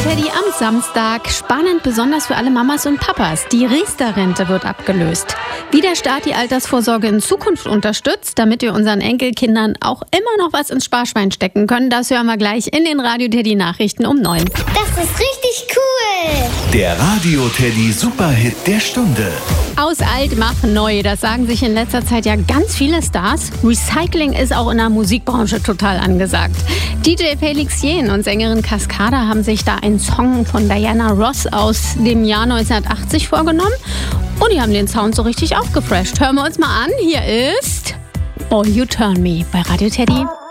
Teddy am Samstag. Spannend, besonders für alle Mamas und Papas. Die Riester-Rente wird abgelöst. Wie der Staat die Altersvorsorge in Zukunft unterstützt, damit wir unseren Enkelkindern auch immer noch was ins Sparschwein stecken können, das hören wir gleich in den Radio Teddy Nachrichten um 9. Das ist richtig cool. Der Radio Teddy Superhit der Stunde. Aus alt mach neu, das sagen sich in letzter Zeit ja ganz viele Stars. Recycling ist auch in der Musikbranche total angesagt. DJ Felix Jähn und Sängerin Cascada haben sich da einen Song von Diana Ross aus dem Jahr 1980 vorgenommen. Und die haben den Sound so richtig aufgefresht. Hören wir uns mal an. Hier ist All You Turn Me bei Radio Teddy.